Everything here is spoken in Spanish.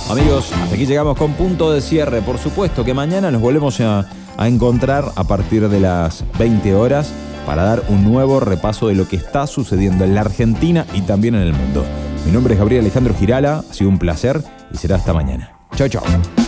Amigos, hasta aquí llegamos con punto de cierre. Por supuesto que mañana nos volvemos a encontrar a partir de las 20 horas para dar un nuevo repaso de lo que está sucediendo en la Argentina y también en el mundo. Mi nombre es Gabriel Alejandro Girala, ha sido un placer y será hasta mañana. Chau, chau.